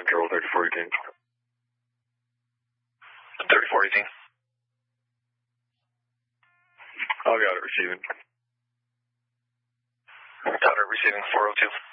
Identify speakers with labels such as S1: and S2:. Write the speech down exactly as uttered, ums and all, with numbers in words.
S1: Carol thirty-four eighteen. thirty-four eighteen. I got it receiving. Got it receiving four oh two.